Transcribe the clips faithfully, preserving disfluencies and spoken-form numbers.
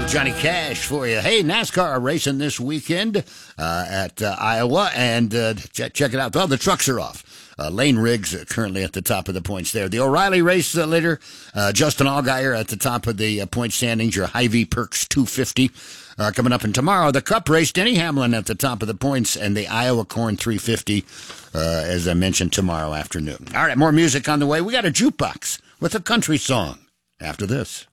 Johnny Cash for you. Hey, NASCAR racing this weekend uh, at uh, Iowa, and uh, ch- check it out. All the trucks are off. Uh, Lane Riggs uh, currently at the top of the points there. The O'Reilly race uh, later. Uh, Justin Allgaier at the top of the uh, point standings. Your Hy-Vee Perks two fifty uh, coming up. And tomorrow, the Cup race. Denny Hamlin at the top of the points, and the Iowa Corn three fifty, uh, as I mentioned, tomorrow afternoon. All right, more music on the way. We got a jukebox with a country song after this.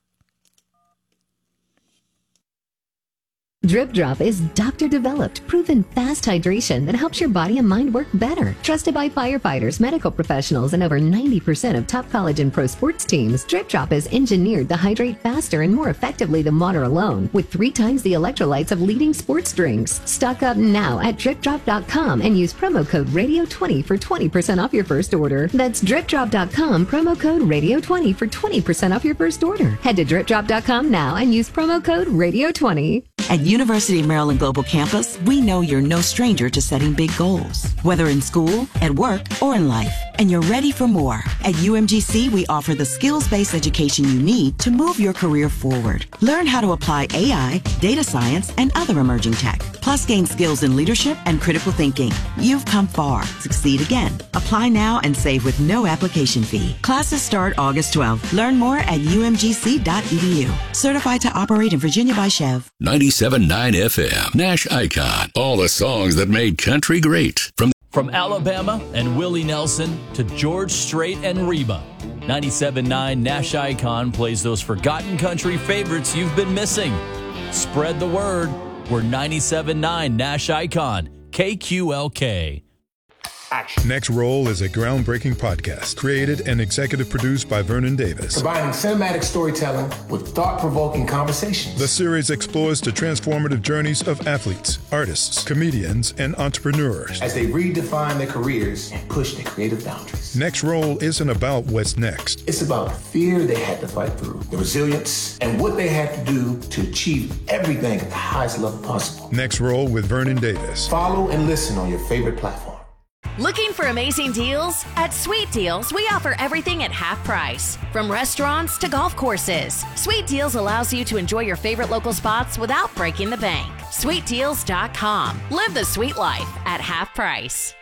Drip Drop is doctor-developed, proven fast hydration that helps your body and mind work better. Trusted by firefighters, medical professionals, and over ninety percent of top college and pro sports teams, Drip Drop is engineered to hydrate faster and more effectively than water alone, with three times the electrolytes of leading sports drinks. Stock up now at drip drop dot com and use promo code radio twenty for twenty percent off your first order. That's drip drop dot com, promo code radio twenty for twenty percent off your first order. Head to drip drop dot com now and use promo code radio twenty. At University of Maryland Global Campus, we know you're no stranger to setting big goals, whether in school, at work, or in life, and you're ready for more. At U M G C, we offer the skills-based education you need to move your career forward. Learn how to apply A I, data science, and other emerging tech, plus gain skills in leadership and critical thinking. You've come far. Succeed again. Apply now and save with no application fee. Classes start August twelfth. Learn more at u m g c dot e d u. Certified to operate in Virginia by Chev. ninety-seven point nine F M, Nash Icon. All the songs that made country great. From From Alabama and Willie Nelson to George Strait and Reba, ninety-seven point nine Nash Icon plays those forgotten country favorites you've been missing. Spread the word. We're ninety-seven point nine Nash Icon, K Q L K. Action. Next Roll is a groundbreaking podcast created and executive produced by Vernon Davis. Combining cinematic storytelling with thought-provoking conversations. The series explores the transformative journeys of athletes, artists, comedians, and entrepreneurs as they redefine their careers and push their creative boundaries. Next Roll isn't about what's next. It's about the fear they had to fight through, the resilience, and what they had to do to achieve everything at the highest level possible. Next Roll with Vernon Davis. Follow and listen on your favorite platform. Looking for amazing deals? At Sweet Deals, we offer everything at half price. From restaurants to golf courses, Sweet Deals allows you to enjoy your favorite local spots without breaking the bank. sweet deals dot com. Live the sweet life at half price.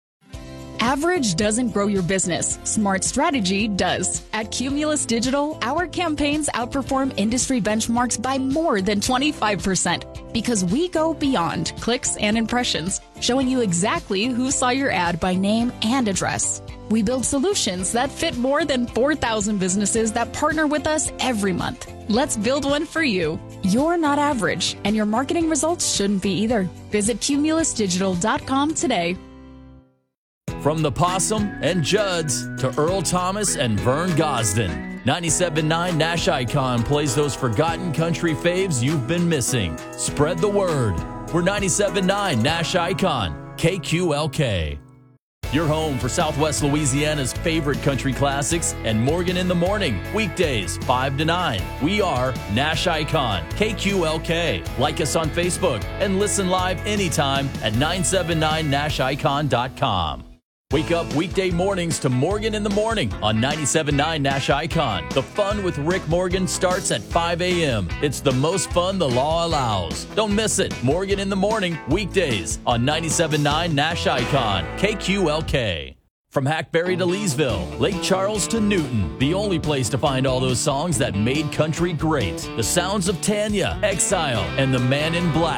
Average doesn't grow your business. Smart strategy does. At Cumulus Digital, our campaigns outperform industry benchmarks by more than twenty-five percent because we go beyond clicks and impressions, showing you exactly who saw your ad by name and address. We build solutions that fit more than four thousand businesses that partner with us every month. Let's build one for you. You're not average, and your marketing results shouldn't be either. Visit cumulus digital dot com today. From the Possum and Judd's to Earl Thomas and Vern Gosden, ninety-seven point nine Nash Icon plays those forgotten country faves you've been missing. Spread the word. We're ninety-seven point nine Nash Icon, K Q L K. Your home for Southwest Louisiana's favorite country classics and Morgan in the Morning, weekdays five to nine. We are Nash Icon, K Q L K. Like us on Facebook and listen live anytime at nine seven nine nash icon dot com. Wake up weekday mornings to Morgan in the Morning on ninety-seven point nine Nash Icon. The fun with Rick Morgan starts at five a.m. It's the most fun the law allows. Don't miss it. Morgan in the Morning, weekdays on ninety-seven point nine Nash Icon, K Q L K. From Hackberry to Leesville, Lake Charles to Newton, the only place to find all those songs that made country great. The sounds of Tanya, Exile, and the Man in Black.